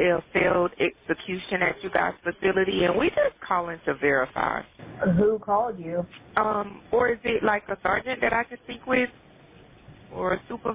a failed execution at you guys' facility, and we just calling to verify. Who called you? Or is it like a sergeant that I could speak with, or a supervisor?